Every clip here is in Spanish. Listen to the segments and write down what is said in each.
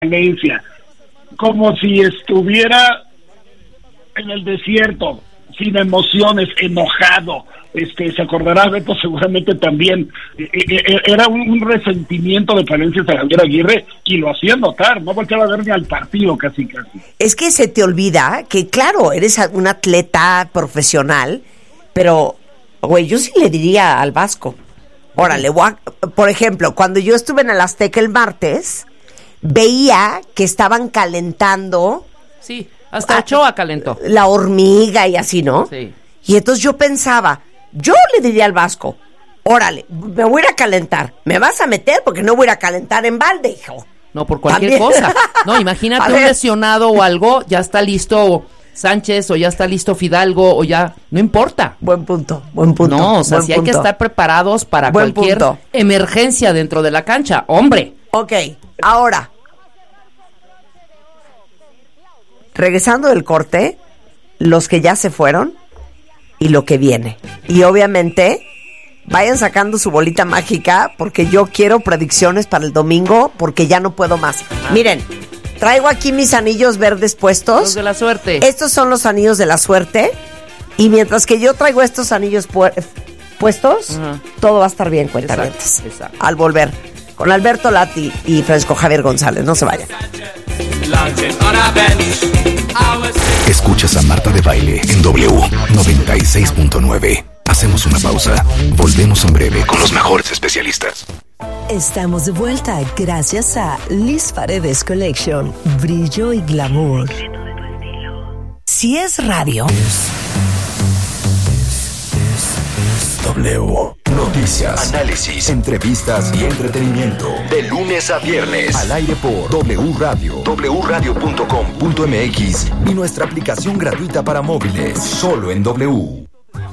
Valencia, como si estuviera en el desierto, sin emociones, enojado. Se acordará Beto seguramente también, era un resentimiento de Palencia a Javier Aguirre, y lo hacía notar, no volteaba a ver ni al partido casi. Es que se te olvida que, claro, eres un atleta profesional, pero, güey, yo sí le diría al Vasco, órale, por ejemplo, cuando yo estuve en el Azteca el martes, veía que estaban calentando. Sí, hasta Ochoa calentó. La hormiga y así, ¿no? Sí. Y entonces yo pensaba, yo le diría al Vasco, órale, me voy a ir a calentar, me vas a meter porque no voy a ir a calentar en balde, hijo. No, por cualquier cosa. No, imagínate un lesionado o algo, ya está listo Sánchez o ya está listo Fidalgo o ya, no importa. Buen punto. No, o sea, sí hay que estar preparados para cualquier emergencia dentro de la cancha, hombre. Ok, ahora, regresando del corte, los que ya se fueron y lo que viene. Y obviamente, vayan sacando su bolita mágica porque yo quiero predicciones para el domingo porque ya no puedo más. Miren, traigo aquí mis anillos verdes puestos. Los de la suerte. Estos son los anillos de la suerte. Y mientras que yo traigo estos anillos puestos, todo va a estar bien, cuentavientes. Exacto. Al volver, con Alberto Lati y Francisco Javier González. No se vayan. Escuchas a Marta de Baile en W 96.9. Hacemos una pausa. Volvemos en breve con los mejores especialistas. Estamos de vuelta gracias a Liz Paredes Collection. Brillo y glamour. Si es radio. W. Noticias, análisis, entrevistas y entretenimiento. De lunes a viernes. Al aire por W Radio, wradio.com.mx y nuestra aplicación gratuita para móviles. Solo en W.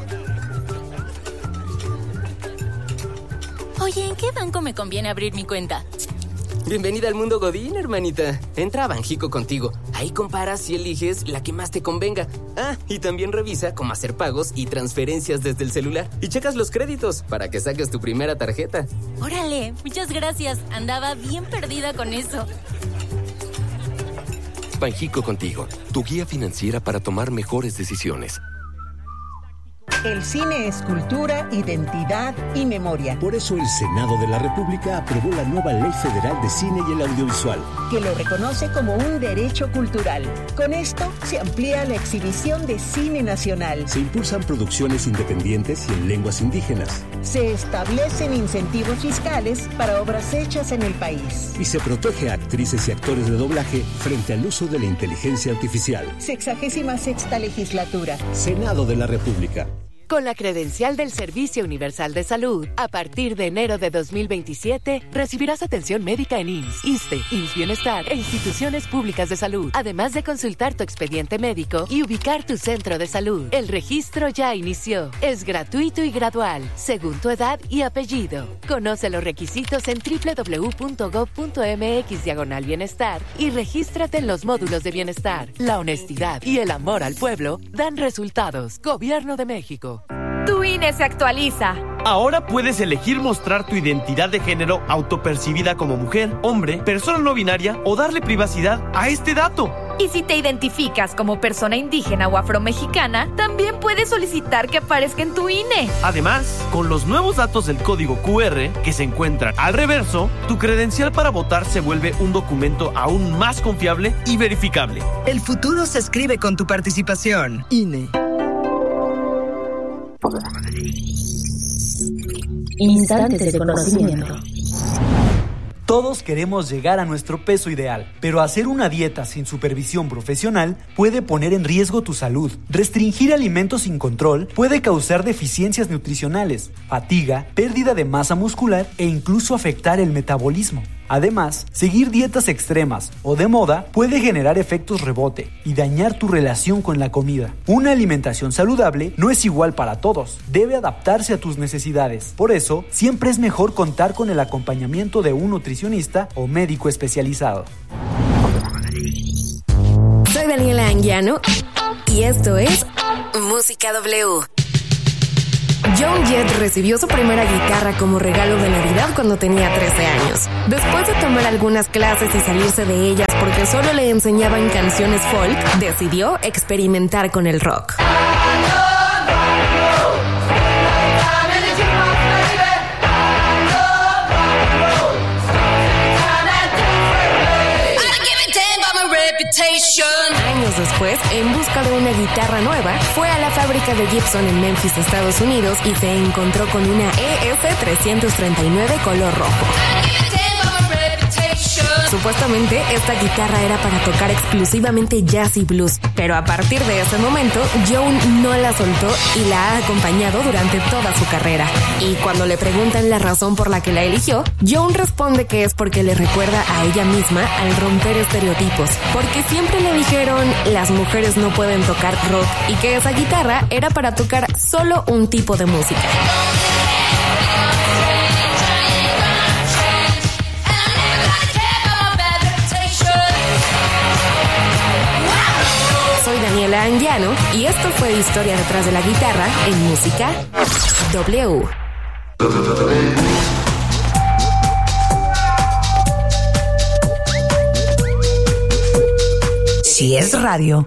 Oye, ¿en qué banco me conviene abrir mi cuenta? Bienvenida al mundo Godín, hermanita. Entra a Banjico Contigo. Ahí comparas y eliges la que más te convenga. Ah, y también revisa cómo hacer pagos y transferencias desde el celular. Y checas los créditos para que saques tu primera tarjeta. Órale, muchas gracias. Andaba bien perdida con eso. Banjico Contigo, tu guía financiera para tomar mejores decisiones. El cine es cultura, identidad y memoria. Por eso el Senado de la República aprobó la nueva Ley Federal de Cine y el Audiovisual, que lo reconoce como un derecho cultural. Con esto se amplía la exhibición de cine nacional. Se impulsan producciones independientes y en lenguas indígenas. Se establecen incentivos fiscales para obras hechas en el país. Y se protege a actrices y actores de doblaje frente al uso de la inteligencia artificial. 66ª legislatura. Senado de la República. Con la credencial del Servicio Universal de Salud, a partir de enero de 2027, recibirás atención médica en IMSS, ISSSTE, IMSS Bienestar e instituciones públicas de salud, además de consultar tu expediente médico y ubicar tu centro de salud. El registro ya inició. Es gratuito y gradual, según tu edad y apellido. Conoce los requisitos en www.gov.mx/bienestar y regístrate en los módulos de bienestar. La honestidad y el amor al pueblo dan resultados. Gobierno de México. Tu INE se actualiza. Ahora puedes elegir mostrar tu identidad de género autopercibida como mujer, hombre, persona no binaria o darle privacidad a este dato. Y si te identificas como persona indígena o afromexicana, también puedes solicitar que aparezca en tu INE. Además, con los nuevos datos del código QR que se encuentran al reverso, tu credencial para votar se vuelve un documento aún más confiable y verificable. El futuro se escribe con tu participación. INE. Instantes de conocimiento. Todos queremos llegar a nuestro peso ideal, pero hacer una dieta sin supervisión profesional puede poner en riesgo tu salud. Restringir alimentos sin control puede causar deficiencias nutricionales, fatiga, pérdida de masa muscular e incluso afectar el metabolismo. Además, seguir dietas extremas o de moda puede generar efectos rebote y dañar tu relación con la comida. Una alimentación saludable no es igual para todos, debe adaptarse a tus necesidades. Por eso, siempre es mejor contar con el acompañamiento de un nutricionista o médico especializado. Soy Daniela Anguiano y esto es Música W. Joan Jett recibió su primera guitarra como regalo de Navidad cuando tenía 13 años. Después de tomar algunas clases y salirse de ellas porque solo le enseñaban canciones folk, decidió experimentar con el rock. Años después, en busca de una guitarra nueva, fue a la fábrica de Gibson en Memphis, Estados Unidos, y se encontró con una ES-339 color rojo. Supuestamente, esta guitarra era para tocar exclusivamente jazz y blues, pero a partir de ese momento, Joan no la soltó y la ha acompañado durante toda su carrera. Y cuando le preguntan la razón por la que la eligió, Joan responde que es porque le recuerda a ella misma al romper estereotipos, porque siempre le dijeron las mujeres no pueden tocar rock y que esa guitarra era para tocar solo un tipo de música. Soy Daniela Anguiano y esto fue Historia detrás de la guitarra en Música W. Si es radio,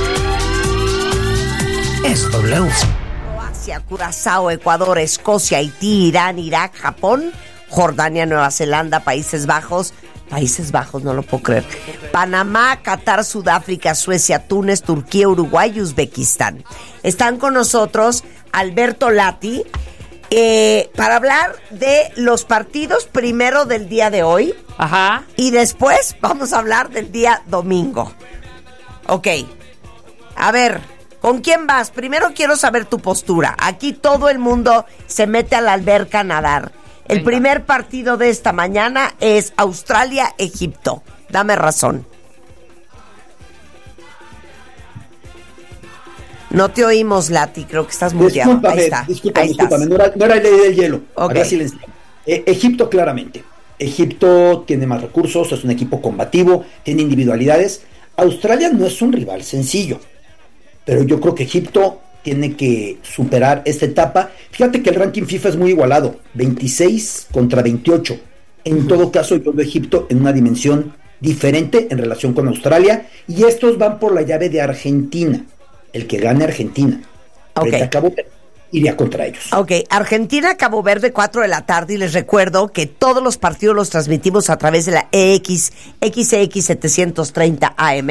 es W. Croacia, Curazao, Ecuador, Escocia, Haití, Irán, Irak, Japón, Jordania, Nueva Zelanda, Países Bajos, no lo puedo creer, Panamá, Qatar, Sudáfrica, Suecia, Túnez, Turquía, Uruguay y Uzbekistán. Están con nosotros Alberto Lati para hablar de los partidos primero del día de hoy. Ajá. Y después vamos a hablar del día domingo. Ok. A ver, ¿con quién vas? Primero quiero saber tu postura. Aquí todo el mundo se mete a la alberca a nadar. El primer partido de esta mañana es Australia-Egipto. Dame razón. No te oímos, Lati. Creo que estás muteado. Ahí está. Discúlpame. No era el del hielo. Okay. Ahora sí les digo. Egipto, claramente. Egipto tiene más recursos, es un equipo combativo, tiene individualidades. Australia no es un rival sencillo, pero yo creo que Egipto tiene que superar esta etapa. Fíjate que el ranking FIFA es muy igualado, 26 contra 28. En todo caso, yo veo a Egipto en una dimensión diferente en relación con Australia, y estos van por la llave de Argentina. El que gane Argentina, frente a Cabo Verde, iría contra ellos. Ok, Argentina, Cabo Verde, 4 de la tarde, y les recuerdo que todos los partidos los transmitimos a través de la XX 730 AM.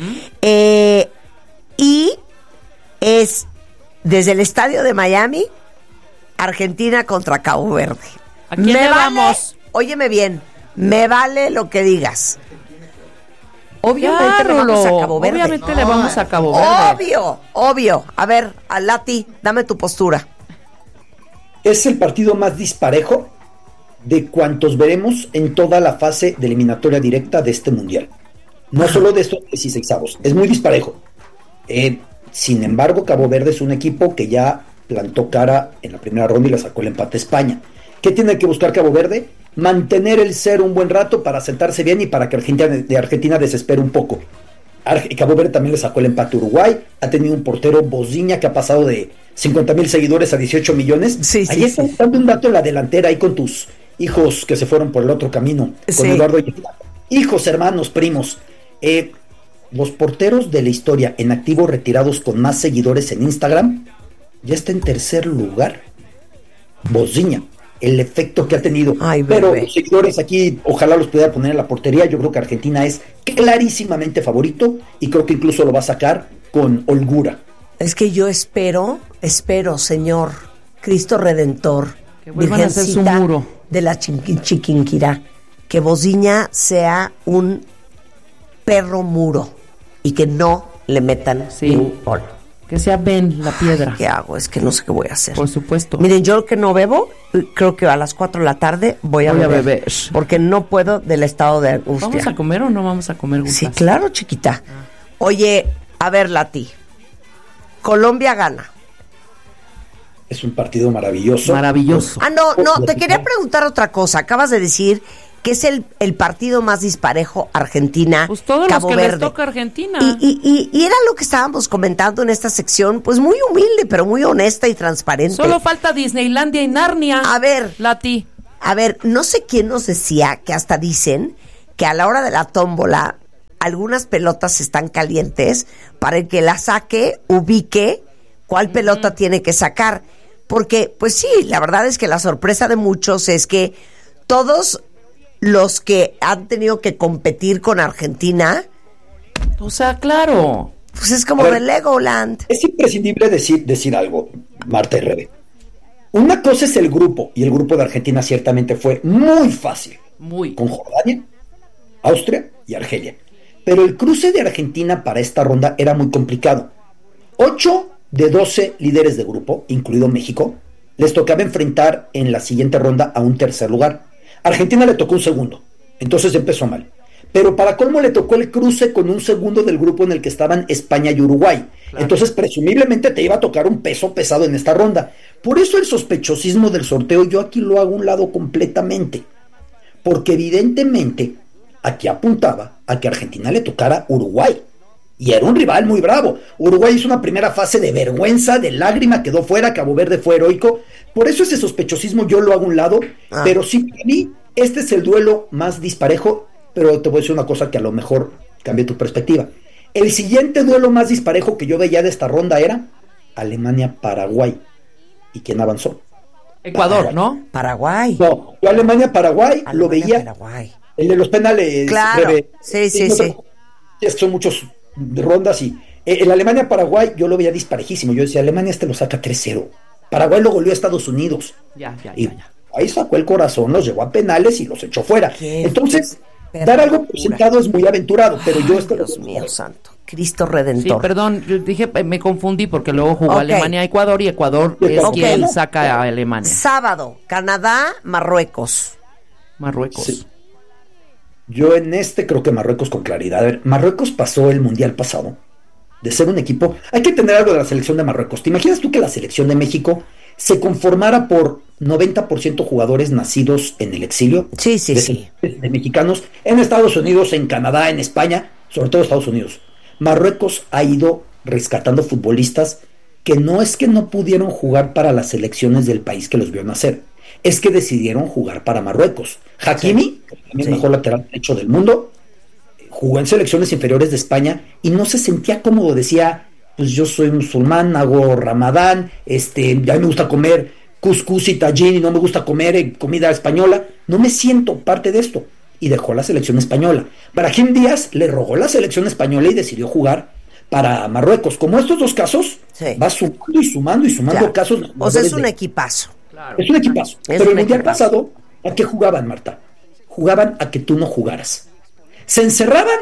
Y es desde el estadio de Miami, Argentina contra Cabo Verde. ¿A quién le vamos? Óyeme bien, me vale lo que digas. Obviamente le vamos a Cabo Verde. Obviamente le vamos a Cabo Verde. Obvio. A ver, Lati, dame tu postura. Es el partido más disparejo de cuantos veremos en toda la fase de eliminatoria directa de este mundial. No solo de estos 16avos, es muy disparejo. Sin embargo, Cabo Verde es un equipo que ya plantó cara en la primera ronda y le sacó el empate a España. ¿Qué tiene que buscar Cabo Verde? Mantener el cero un buen rato para sentarse bien y para que Argentina desespere un poco. Cabo Verde también le sacó el empate a Uruguay. Ha tenido un portero, Boziña, que ha pasado de 50,000 seguidores a 18 millones. Ahí está dando un dato en la delantera ahí con tus hijos que se fueron por el otro camino. Con Eduardo y hijos, hermanos, primos. Los porteros de la historia en activo retirados con más seguidores en Instagram ya está en tercer lugar. Boziña. El efecto que ha tenido. Pero los seguidores aquí, ojalá los pudiera poner en la portería. Yo creo que Argentina es clarísimamente favorito y creo que incluso lo va a sacar con holgura. Es que yo espero, Señor Cristo Redentor, Virgencita de la Chiquinquirá, que Boziña sea un perro muro y que no le metan un gol. Que sea Ben la piedra. ¿Qué hago? Es que no sé qué voy a hacer. Por supuesto. Miren, yo que no bebo, creo que a las 4 de la tarde voy a beber. Porque no puedo del estado de angustia. ¿Vamos a comer o no vamos a comer juntas? Sí, claro, chiquita. Oye, a ver, Lati. Colombia gana. Es un partido maravilloso. Maravilloso. No, te quería preguntar otra cosa. Acabas de decir que es el partido más disparejo, Argentina, pues todos Cabo los que Verde. les toca a Argentina. Y era lo que estábamos comentando en esta sección, pues muy humilde, pero muy honesta y transparente. Solo falta Disneylandia y Narnia. A ver, Lati. A ver, no sé quién nos decía que hasta dicen que a la hora de la tómbola algunas pelotas están calientes para el que la saque, ubique cuál pelota tiene que sacar. Porque, pues sí, la verdad es que la sorpresa de muchos es que todos los que han tenido que competir con Argentina... O sea, claro. Pues es como de Legoland. Es imprescindible decir algo, Marta y Rebe. Una cosa es el grupo, y el grupo de Argentina ciertamente fue muy fácil. Muy. Con Jordania, Austria y Argelia. Pero el cruce de Argentina para esta ronda era muy complicado. 8 de 12 líderes de grupo, incluido México, les tocaba enfrentar en la siguiente ronda a un tercer lugar. Argentina le tocó un segundo, entonces empezó mal. Pero para colmo le tocó el cruce con un segundo del grupo en el que estaban España y Uruguay. Claro. Entonces presumiblemente te iba a tocar un peso pesado en esta ronda. Por eso el sospechosismo del sorteo yo aquí lo hago a un lado completamente. Porque evidentemente aquí apuntaba a que a Argentina le tocara Uruguay. Y era un rival muy bravo. Uruguay hizo una primera fase de vergüenza, de lágrima, quedó fuera, Cabo Verde fue heroico. Por eso ese sospechosismo yo lo hago a un lado. Pero sí, para mí, este es el duelo más disparejo. Pero te voy a decir una cosa que a lo mejor cambie tu perspectiva. El siguiente duelo más disparejo que yo veía de esta ronda era Alemania-Paraguay. ¿Y quién avanzó? Ecuador, ¿no? Paraguay. No, yo Alemania-Paraguay lo veía. Paraguay. El de los penales. Claro, sí. Son muchos rondas y el Alemania-Paraguay yo lo veía disparejísimo. Yo decía, Alemania lo saca 3-0. Paraguay lo goleó a Estados Unidos. Ya. Ahí sacó el corazón, los llevó a penales y los echó fuera. Entonces... dar algo por sentado es muy aventurado, pero yo Dios mío santo, Cristo Redentor. Sí, perdón, yo dije, me confundí porque luego jugó Alemania a Ecuador y Ecuador es quien saca a Alemania. Sábado, Canadá, Marruecos. Sí. Yo en creo que Marruecos con claridad. A ver, Marruecos pasó el Mundial pasado de ser un equipo... Hay que tener algo de la selección de Marruecos. ¿Te imaginas tú que la selección de México se conformara por 90% jugadores nacidos en el exilio? Sí. De mexicanos en Estados Unidos, en Canadá, en España, sobre todo Estados Unidos. Marruecos ha ido rescatando futbolistas que no es que no pudieron jugar para las selecciones del país que los vio nacer, es que decidieron jugar para Marruecos. Hakimi, el mejor lateral derecho del mundo, jugó en selecciones inferiores de España y no se sentía cómodo. Decía, pues yo soy musulmán, hago ramadán, ya me gusta comer cuscús y tajín y no me gusta comer comida española, no me siento parte de esto, y dejó la selección española. Brahim Díaz le rogó la selección española y decidió jugar para Marruecos. Como estos dos casos, va sumando y sumando casos. O sea, es un equipazo. Claro. Es un equipazo. Pero el Mundial pasado, ¿a qué jugaban, Marta? Jugaban a que tú no jugaras. Se encerraban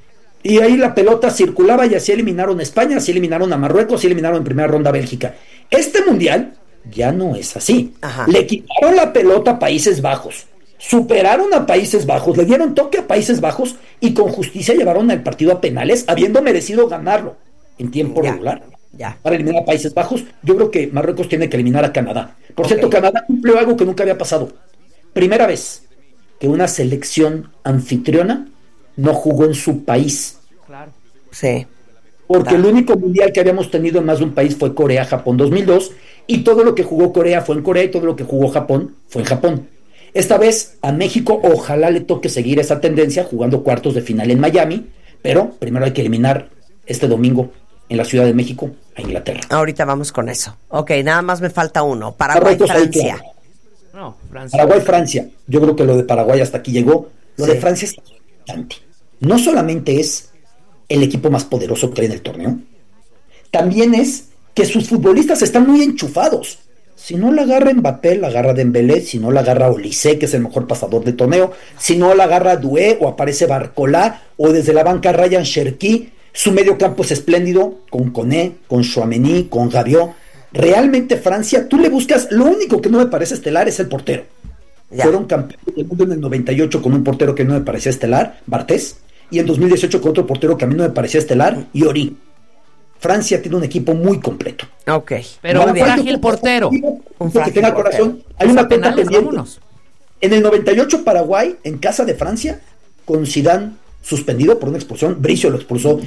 y ahí la pelota circulaba y así eliminaron a España, así eliminaron a Marruecos, así eliminaron en primera ronda a Bélgica. Este Mundial ya no es así. Ajá. Le quitaron la pelota a Países Bajos, superaron a Países Bajos, le dieron toque a Países Bajos y con justicia llevaron el partido a penales, habiendo merecido ganarlo en tiempo regular. Para eliminar a Países Bajos. Yo creo que Marruecos tiene que eliminar a Canadá. Por cierto, Canadá cumplió algo que nunca había pasado. Primera vez que una selección anfitriona no jugó en su país. Claro. Sí. Porque el único mundial que habíamos tenido en más de un país fue Corea-Japón 2002, y todo lo que jugó Corea fue en Corea y todo lo que jugó Japón fue en Japón. Esta vez a México ojalá le toque seguir esa tendencia jugando cuartos de final en Miami, pero primero hay que eliminar este domingo en la Ciudad de México a Inglaterra. Ahorita vamos con eso. Ok, nada más me falta uno. Paraguay-Francia. No, Francia. Paraguay-Francia. Yo creo que lo de Paraguay hasta aquí llegó. Lo de Francia es importante. No solamente es el equipo más poderoso que hay en el torneo, también es que sus futbolistas están muy enchufados. Si no la agarra Mbappé, la agarra Dembélé. Si no la agarra Olise, que es el mejor pasador de torneo. Si no la agarra Doué, o aparece Barcola, o desde la banca Ryan Cherki. Su medio campo es espléndido, con Koné, con Tchouaméni, con Rabiot. Realmente Francia, tú le buscas, lo único que no me parece estelar es el portero. Fueron campeones del mundo en el 98 con un portero que no me parecía estelar, Bartés, y en 2018 con otro portero que a mí no me parecía estelar, Iorí. Francia tiene un equipo muy completo. Ok. Pero un frágil portero. Un frágil que tenga corazón. Hay una cuenta pendiente. En el 98 Paraguay, en casa de Francia, con Zidane suspendido por una expulsión, Bricio lo expulsó,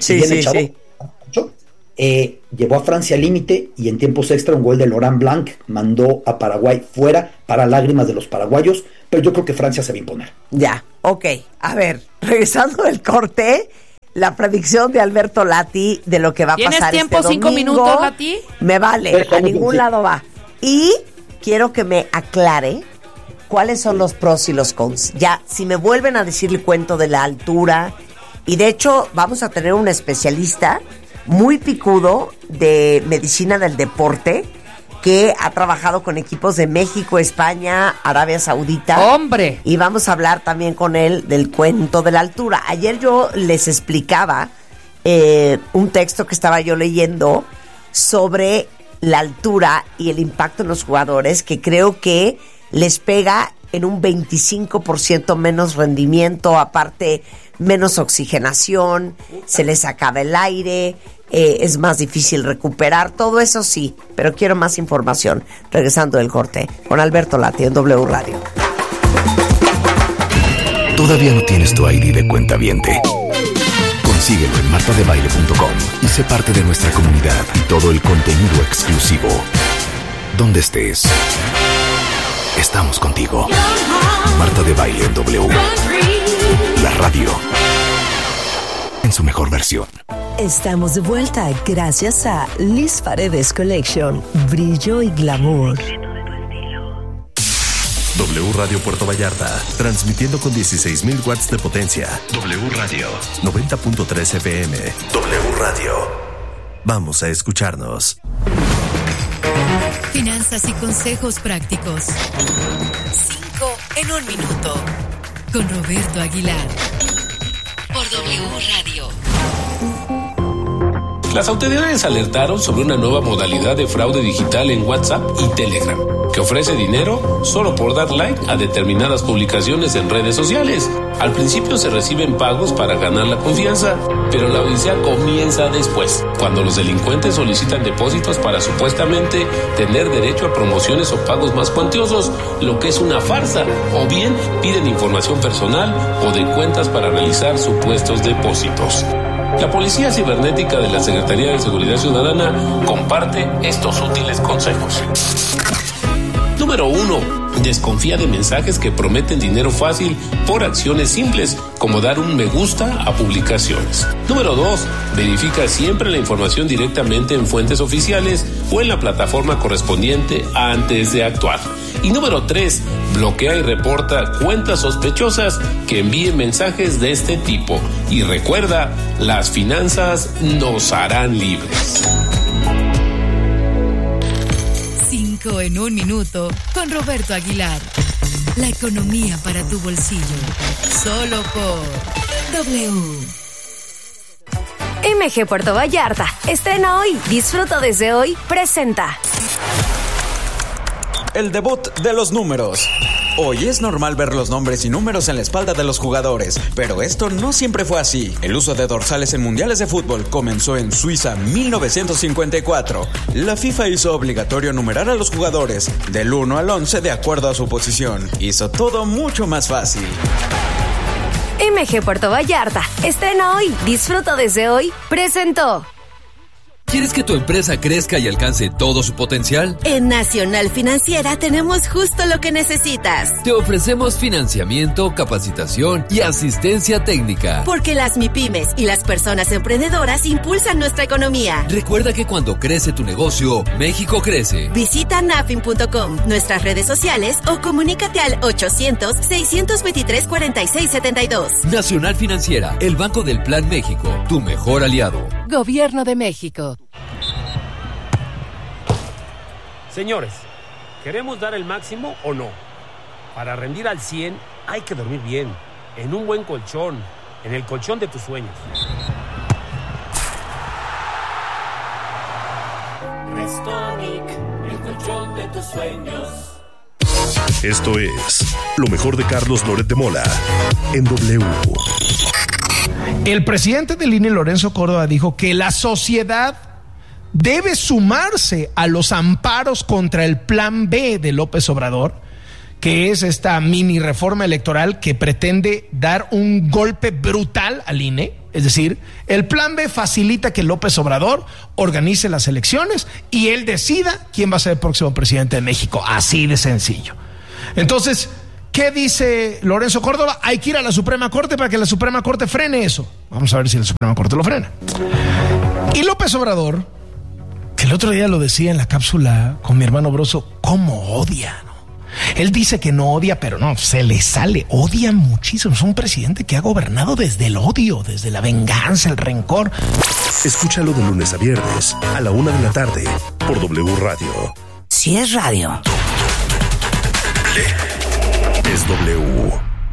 llevó a Francia al límite y en tiempos extra un gol de Laurent Blanc mandó a Paraguay fuera para lágrimas de los paraguayos, pero yo creo que Francia se va a imponer. Ya, ok. A ver, regresando del corte, la predicción de Alberto Lati de lo que va a pasar ¿Tienes tiempo? este domingo. 5 minutos, Lati. Me vale, a ningún lado va. Y quiero que me aclare cuáles son los pros y los cons. Ya, si me vuelven a decir el cuento de la altura, y de hecho vamos a tener un especialista muy picudo de medicina del deporte que ha trabajado con equipos de México, España, Arabia Saudita. ¡Hombre! Y vamos a hablar también con él del cuento de la altura. Ayer yo les explicaba un texto que estaba yo leyendo sobre la altura y el impacto en los jugadores, que creo que les pega en un 25% menos rendimiento, aparte menos oxigenación, se les acaba el aire, es más difícil recuperar, todo eso sí, pero quiero más información. Regresando del corte con Alberto Lati en W Radio. ¿Todavía no tienes tu ID de cuentaviente? Consíguelo en martadebaile.com y sé parte de nuestra comunidad y todo el contenido exclusivo. Donde estés, estamos contigo. Marta de Baile en W. La radio en su mejor versión. Estamos de vuelta gracias a Liz Paredes Collection, brillo y glamour. W Radio Puerto Vallarta, transmitiendo con 16,000 watts de potencia. W Radio 90.3 FM. W Radio. Vamos a escucharnos. Finanzas y consejos prácticos. 5 en 1 minuto. Con Roberto Aguilar. Por W Radio. Las autoridades alertaron sobre una nueva modalidad de fraude digital en WhatsApp y Telegram, que ofrece dinero solo por dar like a determinadas publicaciones en redes sociales. Al principio se reciben pagos para ganar la confianza, pero la odisea comienza después, cuando los delincuentes solicitan depósitos para supuestamente tener derecho a promociones o pagos más cuantiosos, lo que es una farsa, o bien piden información personal o de cuentas para realizar supuestos depósitos. La Policía Cibernética de la Secretaría de Seguridad Ciudadana comparte estos útiles consejos. Número 1. Desconfía de mensajes que prometen dinero fácil por acciones simples, como dar un me gusta a publicaciones. Número 2. Verifica siempre la información directamente en fuentes oficiales o en la plataforma correspondiente antes de actuar. Y número 3. Bloquea y reporta cuentas sospechosas que envíen mensajes de este tipo. Y recuerda, las finanzas nos harán libres. 5 en 1 minuto con Roberto Aguilar. La economía para tu bolsillo. Solo por W. MG Puerto Vallarta. Estrena hoy. Disfruta desde hoy. Presenta. El debut de los números. Hoy es normal ver los nombres y números en la espalda de los jugadores, pero esto no siempre fue así. El uso de dorsales en mundiales de fútbol comenzó en Suiza 1954. La FIFA hizo obligatorio numerar a los jugadores del 1 al 11 de acuerdo a su posición. Hizo todo mucho más fácil. MG Puerto Vallarta. Estrena hoy. Disfruta desde hoy. Presentó. ¿Quieres que tu empresa crezca y alcance todo su potencial? En Nacional Financiera tenemos justo lo que necesitas. Te ofrecemos financiamiento, capacitación y asistencia técnica. Porque las MIPYMES y las personas emprendedoras impulsan nuestra economía. Recuerda que cuando crece tu negocio, México crece. Visita nafin.com, nuestras redes sociales o comunícate al 800-623-4672. Nacional Financiera, el Banco del Plan México, tu mejor aliado. Gobierno de México. Señores, ¿queremos dar el máximo o no? Para rendir al 100 hay que dormir bien, en un buen colchón, en el colchón de tus sueños. Restonic, el colchón de tus sueños. Esto es lo mejor de Carlos Loret de Mola en W. El presidente del INE, Lorenzo Córdoba, dijo que la sociedad debe sumarse a los amparos contra el plan B de López Obrador, que es esta mini reforma electoral que pretende dar un golpe brutal al INE. Es decir, el plan B facilita que López Obrador organice las elecciones y él decida quién va a ser el próximo presidente de México. Así de sencillo. Entonces, ¿qué dice Lorenzo Córdoba? Hay que ir a la Suprema Corte para que la Suprema Corte frene eso. Vamos a ver si la Suprema Corte lo frena. Y López Obrador, que el otro día lo decía en la cápsula con mi hermano Broso, ¿cómo odia? ¿No? Él dice que no odia, pero no, se le sale, odia muchísimo. Es un presidente que ha gobernado desde el odio, desde la venganza, el rencor. Escúchalo de lunes a viernes a la 1 de la tarde por W Radio. Si es radio, es W.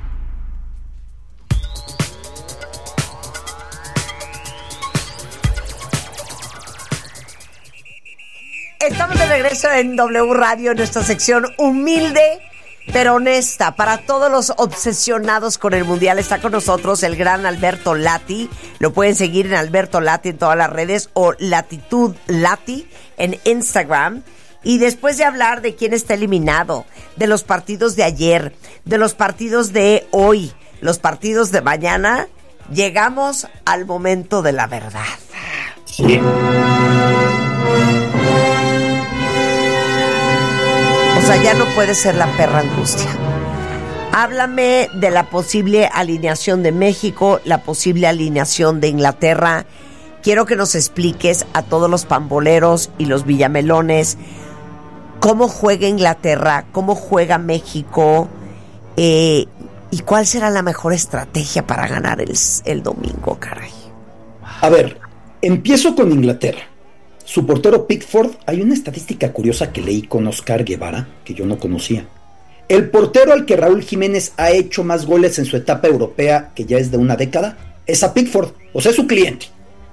Estamos de regreso en W Radio, en nuestra sección humilde pero honesta para todos los obsesionados con el Mundial. Está con nosotros el gran Alberto Lati. Lo pueden seguir en Alberto Lati en todas las redes o Latitud Lati en Instagram. Y después de hablar de quién está eliminado, de los partidos de ayer, de los partidos de hoy, los partidos de mañana, llegamos al momento de la verdad. Sí. O sea, ya no puede ser la perra angustia. Háblame de la posible alineación de México, la posible alineación de Inglaterra. Quiero que nos expliques a todos los pamboleros y los villamelones cómo juega Inglaterra, cómo juega México, y cuál será la mejor estrategia para ganar el domingo, caray. A ver, empiezo con Inglaterra. Su portero Pickford, hay una estadística curiosa que leí con Oscar Guevara, que yo no conocía. El portero al que Raúl Jiménez ha hecho más goles en su etapa europea, que ya es de una década, es a Pickford, o sea, es su cliente.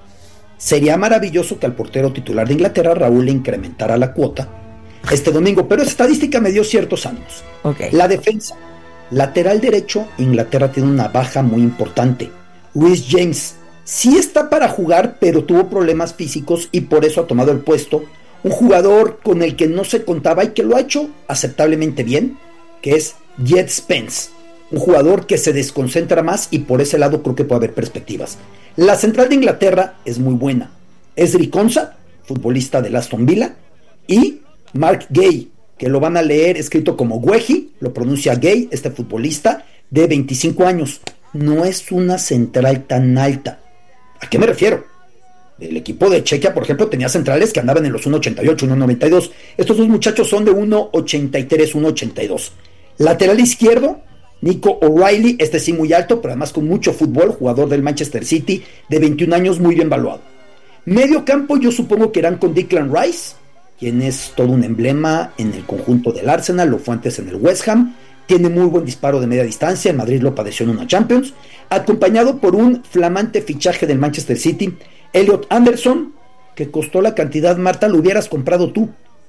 Sería maravilloso que al portero titular de Inglaterra, Raúl, le incrementara la cuota este domingo, pero esa estadística me dio ciertos ánimos. Okay. La defensa. Lateral derecho, Inglaterra tiene una baja muy importante. Reece James sí está para jugar, pero tuvo problemas físicos y por eso ha tomado el puesto un jugador con el que no se contaba y que lo ha hecho aceptablemente bien, que es Jed Spence, un jugador que se desconcentra más y por ese lado creo que puede haber perspectivas. La central de Inglaterra es muy buena. Ezri Konsa, futbolista del Aston Villa, y Mark Gay, que lo van a leer escrito como Guehi, lo pronuncia Gay, este futbolista de 25 años. No es una central tan alta. ¿A qué me refiero? El equipo de Chequia, por ejemplo, tenía centrales que andaban en los 1.88, 1.92. Estos dos muchachos son de 1.83, 1.82. Lateral izquierdo, Nico O'Reilly, este sí muy alto, pero además con mucho fútbol, jugador del Manchester City, de 21 años, muy bien valuado. Medio campo, yo supongo que irán con Declan Rice, quien es todo un emblema en el conjunto del Arsenal, lo fue antes en el West Ham. Tiene muy buen disparo de media distancia, en Madrid lo padeció en una Champions, acompañado por un flamante fichaje del Manchester City, Elliot Anderson, que costó la cantidad, Marta, lo hubieras comprado tú,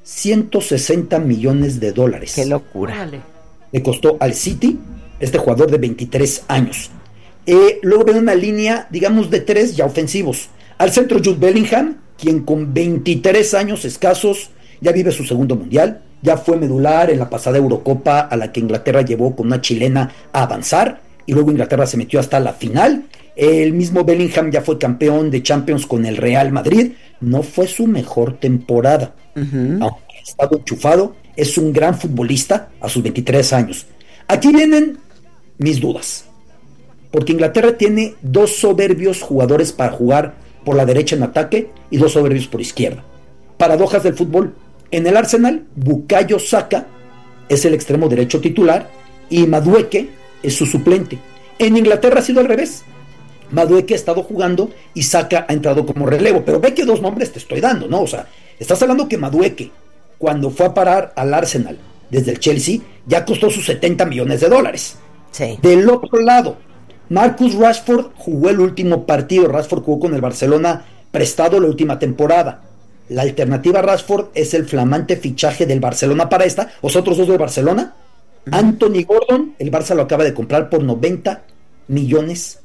$160 millones. ¡Qué locura! Le costó al City este jugador de 23 años. Luego viene una línea, digamos, de 3 ya ofensivos. Al centro, Jude Bellingham, quien con 23 años escasos ya vive su segundo mundial, ya fue medular en la pasada Eurocopa a la que Inglaterra llevó con una chilena a avanzar, y luego Inglaterra se metió hasta la final. El mismo Bellingham ya fue campeón de Champions con el Real Madrid. No fue su mejor temporada, aunque ha estado enchufado, es un gran futbolista a sus 23 años. Aquí vienen mis dudas, porque Inglaterra tiene 2 soberbios jugadores para jugar por la derecha en ataque y 2 soberbios por izquierda. Paradojas del fútbol. En el Arsenal, Bukayo Saka es el extremo derecho titular y Madueke es su suplente. En Inglaterra ha sido al revés. Madueke ha estado jugando y Saka ha entrado como relevo. Pero ve que 2 nombres te estoy dando, ¿no? O sea, estás hablando que Madueke, cuando fue a parar al Arsenal desde el Chelsea, ya costó sus $70 millones. Sí. Del otro lado, Marcus Rashford jugó el último partido. Rashford jugó con el Barcelona prestado la última temporada. La alternativa a Rashford es el flamante fichaje del Barcelona para esta. Los otros 2 del Barcelona, Anthony Gordon, el Barça lo acaba de comprar por $90 millones.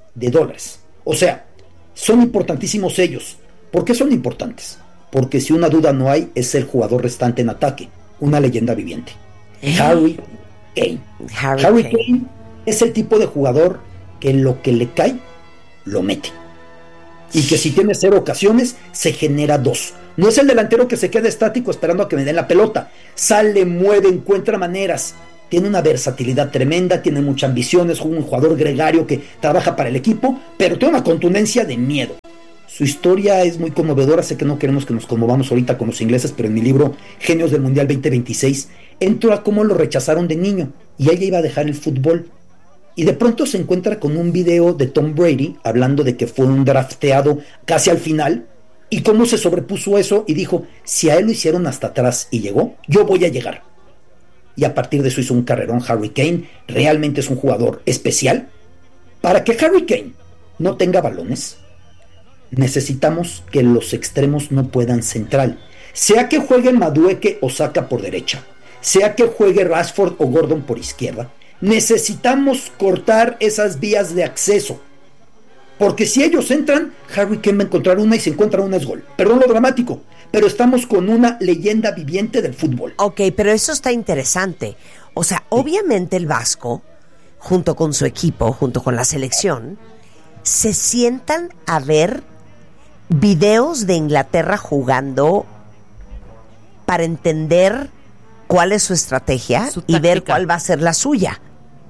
O sea, son importantísimos ellos. ¿Por qué son importantes? Porque si una duda no hay, es el jugador restante en ataque, una leyenda viviente. Harry Kane. Harry Kane es el tipo de jugador que lo que le cae, lo mete. Y que si tiene 0 ocasiones, se genera 2. No es el delantero que se queda estático esperando a que me den la pelota. Sale, mueve, encuentra maneras. Tiene una versatilidad tremenda, tiene mucha ambición, es un jugador gregario que trabaja para el equipo, pero tiene una contundencia de miedo. Su historia es muy conmovedora, sé que no queremos que nos conmovamos ahorita con los ingleses, pero en mi libro Genios del Mundial 2026 entro a cómo lo rechazaron de niño y ella iba a dejar el fútbol. Y de pronto se encuentra con un video de Tom Brady hablando de que fue un drafteado casi al final y cómo se sobrepuso eso y dijo, si a él lo hicieron hasta atrás y llegó, yo voy a llegar. Y a partir de eso hizo un carrerón. Harry Kane realmente es un jugador especial. Para que Harry Kane no tenga balones, necesitamos que los extremos no puedan central. Sea que juegue Madueke o Saka por derecha, sea que juegue Rashford o Gordon por izquierda, necesitamos cortar esas vías de acceso. Porque si ellos entran, Harry Kane va a encontrar una y si encuentra una es gol. Perdón lo dramático, pero estamos con una leyenda viviente del fútbol. Ok, pero eso está interesante. O sea, obviamente el Vasco, junto con su equipo, junto con la selección, se sientan a ver videos de Inglaterra jugando para entender cuál es su estrategia y ver cuál va a ser la suya.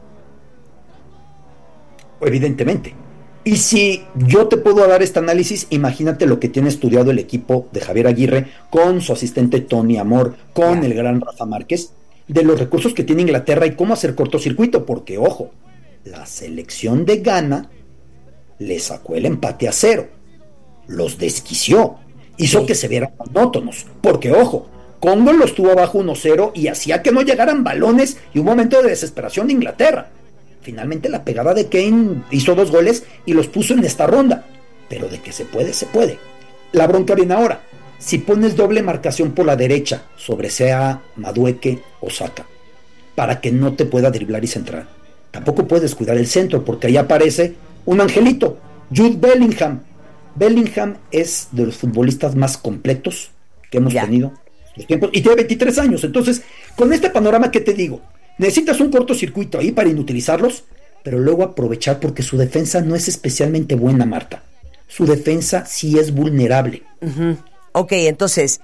Evidentemente. Y si yo te puedo dar este análisis, imagínate lo que tiene estudiado el equipo de Javier Aguirre con su asistente Tony Amor, con el gran Rafa Márquez, de los recursos que tiene Inglaterra y cómo hacer cortocircuito, porque ojo, la selección de Ghana le sacó el empate a 0, los desquició, hizo que se vieran monótonos, porque ojo, Congo los tuvo abajo 1-0 y hacía que no llegaran balones y un momento de desesperación de Inglaterra. Finalmente la pegada de Kane hizo 2 goles y los puso en esta ronda. Pero de que se puede, se puede. La bronca viene ahora. Si pones doble marcación por la derecha sobre sea Madueke o Saka, para que no te pueda driblar y centrar, tampoco puedes cuidar el centro, porque ahí aparece un angelito, Jude Bellingham. Bellingham es de los futbolistas más completos que hemos tenido en los tiempos, y tiene 23 años. Entonces, con este panorama, ¿qué te digo? Necesitas un cortocircuito ahí para inutilizarlos, pero luego aprovechar, porque su defensa no es especialmente buena, Marta. Su defensa sí es vulnerable. Uh-huh. Ok, entonces,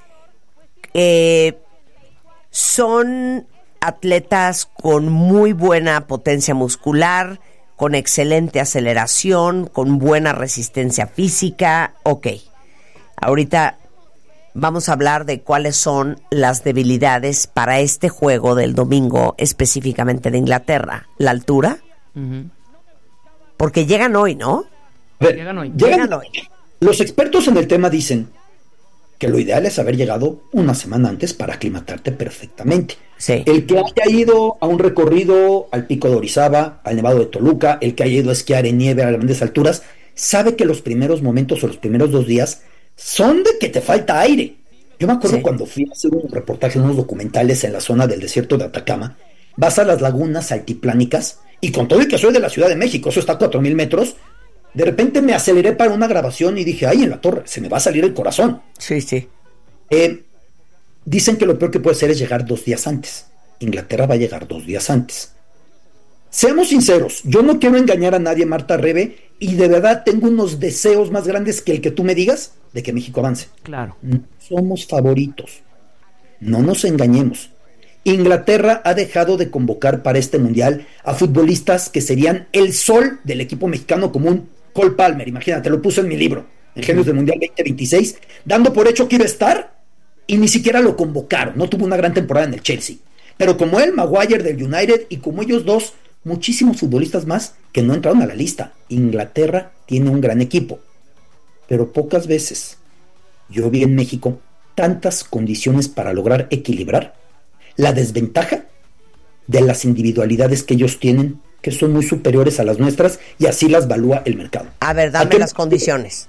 son atletas con muy buena potencia muscular, con excelente aceleración, con buena resistencia física. Ok, ahorita vamos a hablar de cuáles son las debilidades para este juego del domingo, específicamente de Inglaterra. ¿La altura? Uh-huh. Porque llegan hoy, ¿no? Llegan hoy. Los expertos en el tema dicen que lo ideal es haber llegado una semana antes para aclimatarte perfectamente. Sí. El que haya ido a un recorrido al Pico de Orizaba, al Nevado de Toluca, el que haya ido a esquiar en nieve a grandes alturas, sabe que los primeros momentos o los primeros 2 días son de que te falta aire. Yo me acuerdo cuando fui a hacer un reportaje en unos documentales en la zona del desierto de Atacama, vas a las lagunas altiplánicas, y con todo el que soy de la Ciudad de México, eso está a 4,000 metros, de repente me aceleré para una grabación y dije, ay, en la torre, se me va a salir el corazón. Sí, sí. Dicen que lo peor que puede ser es llegar 2 días antes. Inglaterra va a llegar 2 días antes. Seamos sinceros, yo no quiero engañar a nadie, Marta Rebe, y de verdad tengo unos deseos más grandes que el que tú me digas de que México avance. Claro. No somos favoritos. No nos engañemos. Inglaterra ha dejado de convocar para este mundial a futbolistas que serían el sol del equipo mexicano, como un Cole Palmer. Imagínate, lo puse en mi libro, en Genios del Mundial 2026, dando por hecho que iba a estar y ni siquiera lo convocaron. No tuvo una gran temporada en el Chelsea. Pero como él, Maguire del United, y como ellos dos, muchísimos futbolistas más que no entraron a la lista. Inglaterra tiene un gran equipo, pero pocas veces yo vi en México tantas condiciones para lograr equilibrar la desventaja de las individualidades que ellos tienen, que son muy superiores a las nuestras, y así las valúa el mercado. A ver, dame las condiciones.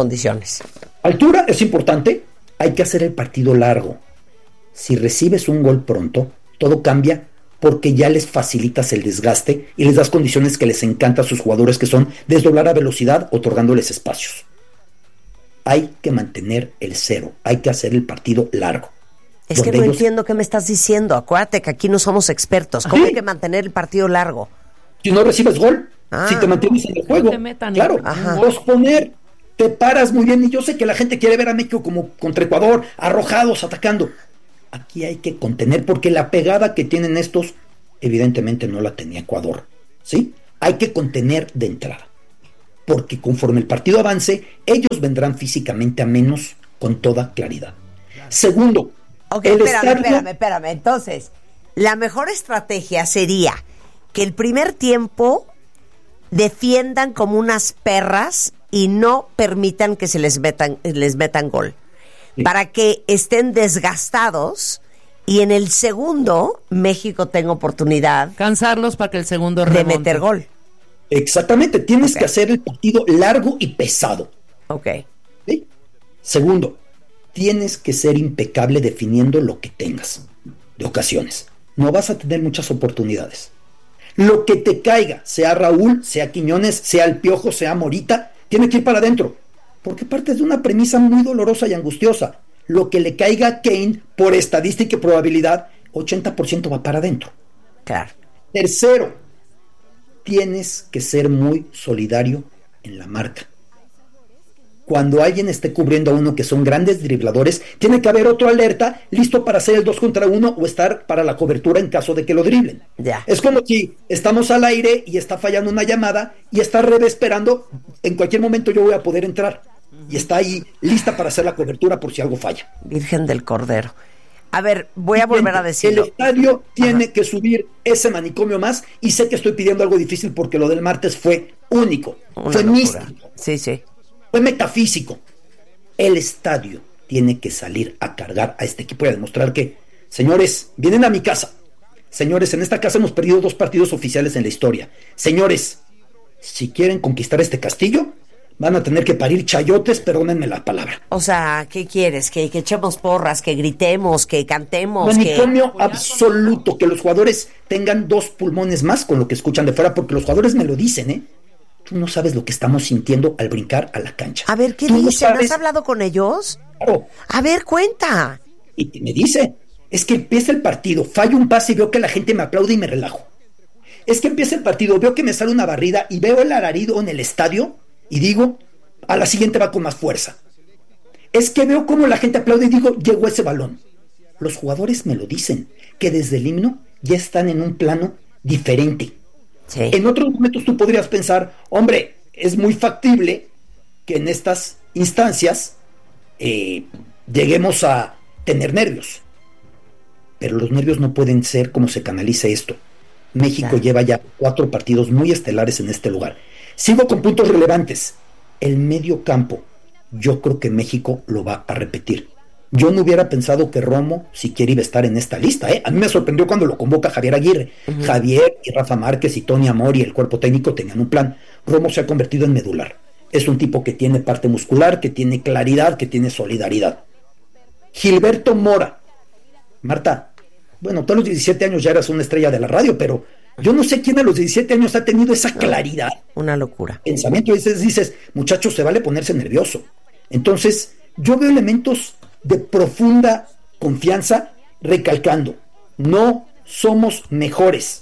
Altura es importante, hay que hacer el partido largo. Si recibes un gol pronto, todo cambia, porque ya les facilitas el desgaste y les das condiciones que les encanta a sus jugadores, que son desdoblar a velocidad, otorgándoles espacios. Hay que mantener el 0, hay que hacer el partido largo. Es que no entiendo qué me estás diciendo. Acuérdate que aquí no somos expertos. ¿Cómo hay que mantener el partido largo? Si no recibes gol, si te mantienes en el juego. Claro, posponer. Te paras muy bien. Y yo sé que la gente quiere ver a México como contra Ecuador, arrojados, atacando. Aquí hay que contener, porque la pegada que tienen estos, evidentemente no la tenía Ecuador. ¿Sí? Hay que contener de entrada. Porque conforme el partido avance, ellos vendrán físicamente a menos con toda claridad. Segundo, espérame. Entonces, la mejor estrategia sería que el primer tiempo defiendan como unas perras y no permitan que se les metan gol. Sí. Para que estén desgastados y en el segundo México tenga oportunidad. Cansarlos para que el segundo remonte. De meter gol. Exactamente, tienes que hacer el partido largo y pesado. ¿Sí? Segundo, tienes que ser impecable definiendo lo que tengas de ocasiones. No vas a tener muchas oportunidades. Lo que te caiga, sea Raúl, sea Quiñones, sea El Piojo, sea Morita, tiene que ir para adentro. Porque partes de una premisa muy dolorosa y angustiosa. Lo que le caiga a Kane, por estadística y probabilidad, 80% va para adentro. Claro. Tercero, tienes que ser muy solidario en la marca. Cuando alguien esté cubriendo a uno que son grandes dribladores, tiene que haber otro alerta listo para hacer el 2 contra 1 o estar para la cobertura en caso de que lo driblen. Ya. Es como si estamos al aire y está fallando una llamada y está Rebe esperando, en cualquier momento yo voy a poder entrar. Y está ahí lista para hacer la cobertura por si algo falla. Virgen del Cordero. A ver, voy a volver a decirlo. El estadio tiene que subir ese manicomio más, y sé que estoy pidiendo algo difícil porque lo del martes fue único, fue místico. Sí. Fue metafísico. El estadio tiene que salir a cargar a este equipo y a demostrar que, señores, vienen a mi casa. Señores, en esta casa hemos perdido 2 partidos oficiales en la historia. Señores, si quieren conquistar este castillo, van a tener que parir chayotes, perdónenme la palabra. O sea, ¿qué quieres? ¿Que echemos porras, que gritemos, que cantemos? Manicomio absoluto, que los jugadores tengan 2 pulmones más con lo que escuchan de fuera, porque los jugadores me lo dicen, ¿eh? Tú no sabes lo que estamos sintiendo al brincar a la cancha. A ver, ¿qué dicen? ¿Has hablado con ellos? Claro. A ver, cuenta. Y me dice, es que empieza el partido, fallo un pase y veo que la gente me aplaude y me relajo. Es que empieza el partido, veo que me sale una barrida y veo el alarido en el estadio y digo, a la siguiente va con más fuerza. Es que veo cómo la gente aplaude y digo, llegó ese balón. Los jugadores me lo dicen, que desde el himno ya están en un plano diferente. Sí. En otros momentos tú podrías pensar, hombre, es muy factible que en estas instancias lleguemos a tener nervios. Pero los nervios no pueden ser como se canaliza esto. México lleva ya 4 partidos muy estelares en este lugar. Sigo con puntos relevantes. El medio campo, yo creo que México lo va a repetir. Yo no hubiera pensado que Romo siquiera iba a estar en esta lista, ¿eh? A mí me sorprendió cuando lo convoca Javier Aguirre. Javier y Rafa Márquez y Tony Amor y el cuerpo técnico tenían un plan. Romo se ha convertido en medular. Es un tipo que tiene parte muscular, que tiene claridad, que tiene solidaridad. Gilberto Mora. Marta, bueno, tú a los 17 años ya eras una estrella de la radio, pero yo no sé quién a los 17 años ha tenido esa claridad. Una locura. Pensamiento, dices, muchachos, se vale ponerse nervioso. Entonces, yo veo elementos de profunda confianza recalcando, no somos mejores,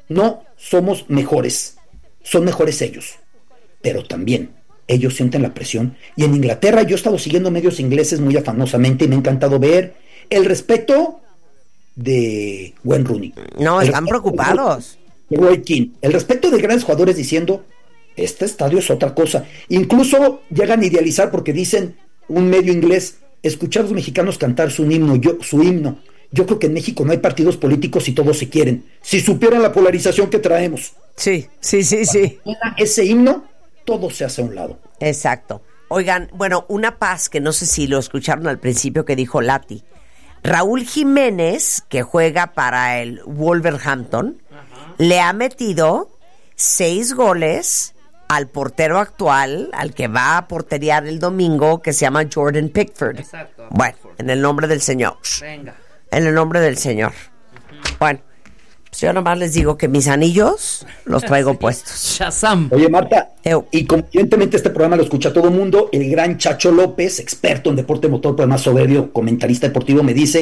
son mejores ellos, pero también ellos sienten la presión. Y en Inglaterra yo he estado siguiendo medios ingleses muy afanosamente y me ha encantado ver el respeto de Wayne Rooney. No, están preocupados. De Roy Keane, el respeto de grandes jugadores diciendo, este estadio es otra cosa. Incluso llegan a idealizar porque dicen, un medio inglés, escuchar a los mexicanos cantar su himno. Yo creo que en México no hay partidos políticos y todos se quieren. Si supieran la polarización que traemos. Sí. Ese himno, todo se hace a un lado. Exacto. Oigan, bueno, una paz que no sé si lo escucharon al principio que dijo Lati. Raúl Jiménez, que juega para el Wolverhampton, le ha metido 6 goles al portero actual, al que va a porterear el domingo, que se llama Jordan Pickford. Exacto. Bueno, en el nombre del Señor. Venga. En el nombre del Señor. Bueno, pues yo nomás les digo que mis anillos los traigo puestos. Shazam. Oye, Marta, y convenientemente este programa lo escucha todo el mundo, el gran Chacho López, experto en deporte motor, pero más soberbio, comentarista deportivo, me dice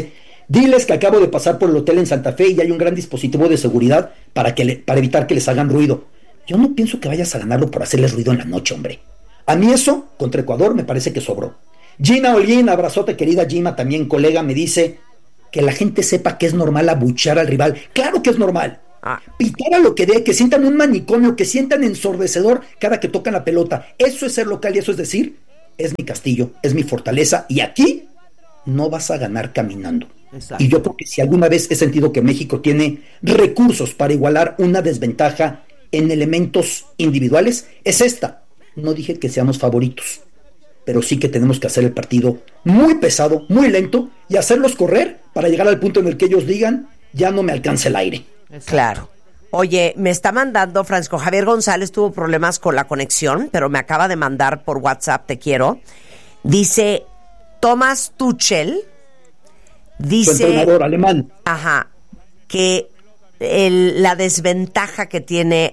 Diles que acabo de pasar por el hotel en Santa Fe y hay un gran dispositivo de seguridad para evitar que les hagan ruido. Yo no pienso que vayas a ganarlo por hacerles ruido en la noche, hombre. A mí eso, contra Ecuador, me parece que sobró. Gina Olguín, abrazote querida Gina, también colega, me dice que la gente sepa que es normal abuchear al rival. Claro que es normal. Pitar a lo que dé, que sientan un manicomio, que sientan ensordecedor cada que tocan la pelota. Eso es ser local y eso es decir, es mi castillo, es mi fortaleza y aquí no vas a ganar caminando. Exacto. Y yo creo que si alguna vez he sentido que México tiene recursos para igualar una desventaja en elementos individuales, es esta. No dije que seamos favoritos, pero sí que tenemos que hacer el partido muy pesado, muy lento y hacerlos correr para llegar al punto en el que ellos digan, ya no me alcanza el aire. Exacto. Claro. Oye, me está mandando Francisco Javier González, tuvo problemas con la conexión, pero me acaba de mandar por WhatsApp, te quiero. Dice Thomas Tuchel, dice... Su entrenador alemán. Ajá, que la desventaja que tiene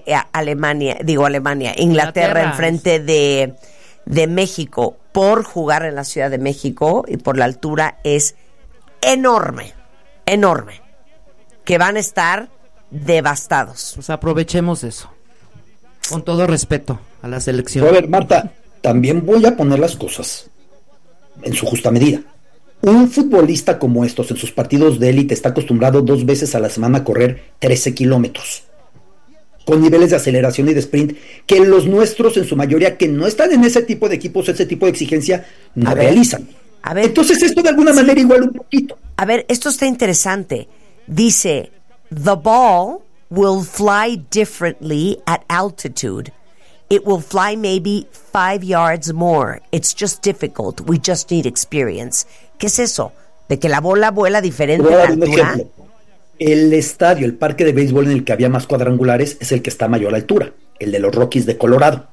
Inglaterra enfrente de México por jugar en la Ciudad de México y por la altura es enorme, enorme, que van a estar devastados. Pues aprovechemos eso, con todo respeto a la selección. A ver, Marta, también voy a poner las cosas en su justa medida. Un futbolista como estos en sus partidos de élite está acostumbrado 2 veces a la semana a correr 13 kilómetros con niveles de aceleración y de sprint que los nuestros en su mayoría que no están en ese tipo de equipos, ese tipo de exigencia no realizan. A ver, entonces esto de alguna manera igual un poquito. A ver, esto está interesante. Dice, the ball will fly differently at altitude. It will fly maybe 5 yards more. It's just difficult. We just need experience. ¿Qué es eso? ¿De que la bola vuela diferente a la altura? El estadio, el parque de béisbol en el que había más cuadrangulares es el que está a mayor altura, el de los Rockies de Colorado.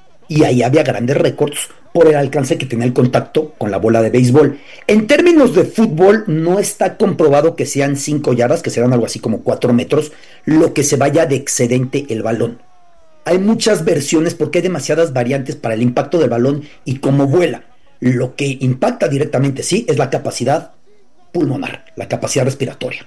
Y ahí había grandes récords por el alcance que tenía el contacto con la bola de béisbol. En términos de fútbol, no está comprobado que sean 5 yardas, que serán algo así como 4 metros, lo que se vaya de excedente el balón. Hay muchas versiones porque hay demasiadas variantes para el impacto del balón y cómo vuela. Lo que impacta directamente, sí, es la capacidad pulmonar, la capacidad respiratoria.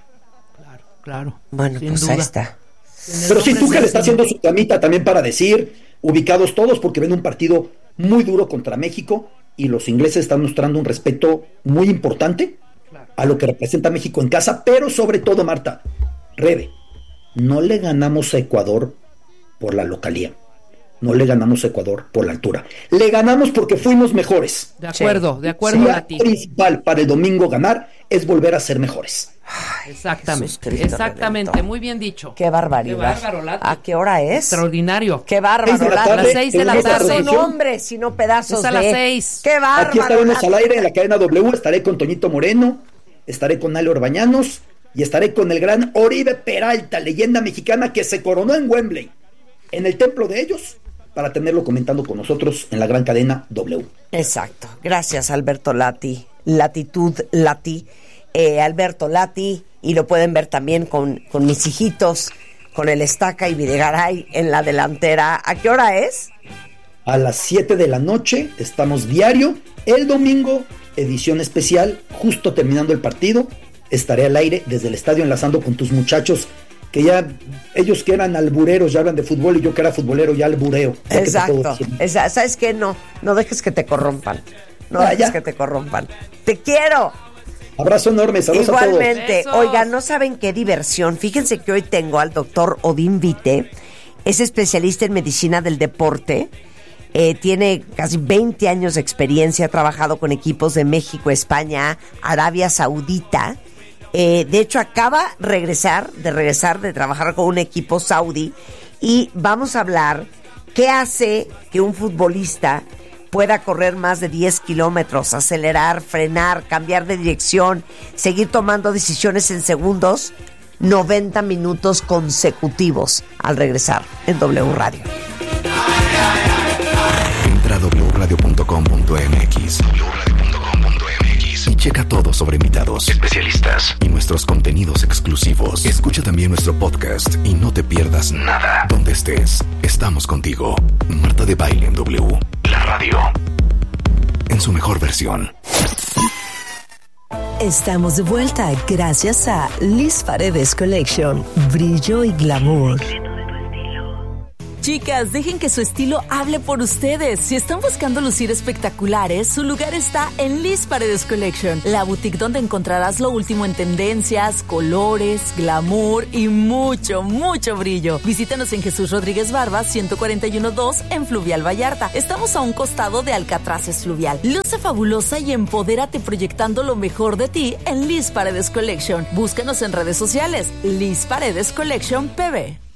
Claro. Bueno, pues ahí está. Pero sí, Tuchel está haciendo su camita también para decir, ubicados todos, porque ven un partido muy duro contra México y los ingleses están mostrando un respeto muy importante a lo que representa México en casa, pero sobre todo, Marta, Rebe, no le ganamos a Ecuador por la localía. No le ganamos a Ecuador por la altura. Le ganamos porque fuimos mejores. De acuerdo, de acuerdo. La principal para el domingo ganar es volver a ser mejores. Exactamente, exactamente, muy bien dicho. Qué barbaridad. Qué bárbaro, Lati. ¿A qué hora es? Extraordinario. Qué bárbaro, Lati. A las 6 de la tarde. No son hombres, sino pedazos es a las 6. Qué bárbaro. Aquí estaremos al aire en la cadena W. Estaré con Toñito Moreno, estaré con Ale Orbañanos y estaré con el gran Oribe Peralta, leyenda mexicana que se coronó en Wembley, en el templo de ellos, para tenerlo comentando con nosotros en la gran cadena W. Exacto. Gracias, Alberto Lati. Latitud Lati. Alberto Lati, y lo pueden ver también con mis hijitos, con el Estaca y Videgaray en la delantera. ¿A qué hora es? A las 7 de la noche, estamos diario. El domingo, edición especial, justo terminando el partido, estaré al aire desde el estadio enlazando con tus muchachos, que ya, ellos que eran albureros ya hablan de fútbol y yo que era futbolero ya albureo. Exacto. ¿Sabes qué? No dejes que te corrompan. No dejes que te corrompan. ¡Te quiero! Abrazo enorme, saludos a todos. Igualmente, oigan, no saben qué diversión. Fíjense que hoy tengo al doctor Odín Vite, es especialista en medicina del deporte, tiene casi 20 años de experiencia, ha trabajado con equipos de México, España, Arabia Saudita. De hecho, acaba de regresar de trabajar con un equipo saudí y vamos a hablar qué hace que un futbolista pueda correr más de 10 kilómetros, acelerar, frenar, cambiar de dirección, seguir tomando decisiones en segundos, 90 minutos consecutivos al regresar en W Radio. Entra a wradio.com.mx y checa todo sobre invitados, especialistas y nuestros contenidos exclusivos. Escucha también nuestro podcast y no te pierdas nada. Donde estés, estamos contigo. Marta de Baile en W. La radio en su mejor versión. Estamos de vuelta gracias a Liz Paredes Collection, brillo y glamour. Chicas, dejen que su estilo hable por ustedes. Si están buscando lucir espectaculares, su lugar está en Liz Paredes Collection, la boutique donde encontrarás lo último en tendencias, colores, glamour y mucho, mucho brillo. Visítanos en Jesús Rodríguez Barba, 141-2 en Fluvial Vallarta. Estamos a un costado de Alcatraces Fluvial. Luce fabulosa y empodérate proyectando lo mejor de ti en Liz Paredes Collection. Búscanos en redes sociales, Liz Paredes Collection PB.